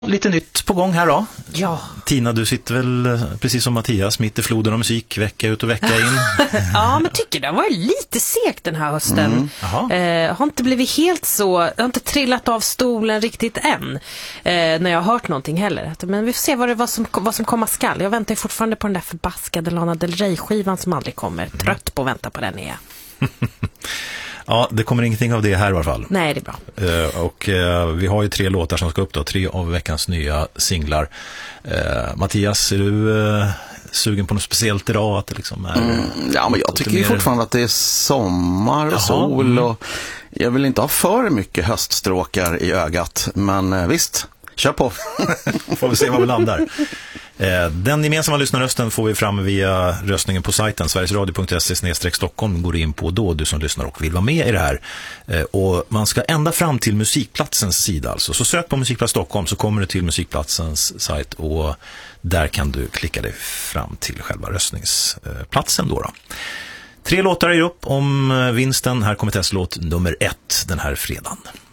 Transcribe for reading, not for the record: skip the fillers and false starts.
Lite nytt på gång här då. Ja. Tina, du sitter väl precis som Mattias mitt i floden av musik vecka ut och vecka in. Ja, men tycker det var lite segt den här hösten. Har inte blivit helt så, jag har inte trillat av stolen riktigt än när jag har hört någonting heller. Men vi får se vad som komma skall. Jag väntar fortfarande på den där förbaskade Lana Del Rey-skivan som aldrig kommer. Trött på att vänta på den är jag. Ja, det kommer ingenting av det här i alla fall. Nej, det är bra. Och vi har ju 3 låtar som ska upp då, 3 av veckans nya singlar. Mattias, är du sugen på något speciellt idag? Att det liksom är, ja, men jag tycker ju fortfarande att det är sommar och sol och jag vill inte ha för mycket höststråkar i ögat, men visst, kör på. Får vi se var vi landar. Den gemensamma lyssnarrösten får vi fram via röstningen på sajten sverigesradio.se/Stockholm. Går in på då, du som lyssnar och vill vara med i det här. Och man ska ända fram till musikplatsens sida alltså. Så sök på Musikplats Stockholm så kommer du till musikplatsens sajt och där kan du klicka dig fram till själva röstningsplatsen då. 3 låtar är upp om vinsten. Här kommer testlåt nummer 1 den här fredagen.